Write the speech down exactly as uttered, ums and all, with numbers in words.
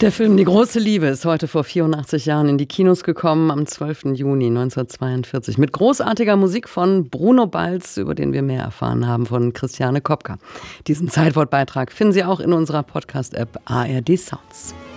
Der Film Die große Liebe ist heute vor vierundachtzig Jahren in die Kinos gekommen, am zwölften Juni neunzehnhundertzweiundvierzig. Mit großartiger Musik von Bruno Balz, über den wir mehr erfahren haben, von Christiane Kopka. Diesen Zeitwortbeitrag finden Sie auch in unserer Podcast-App A R D Sounds.